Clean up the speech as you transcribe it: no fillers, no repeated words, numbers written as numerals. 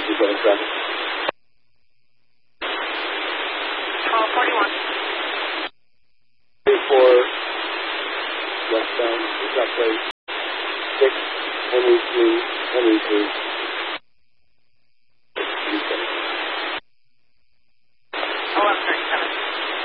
going traffic. 1241. 34 westbound, is that place? 6, Henry 3, Henry 3.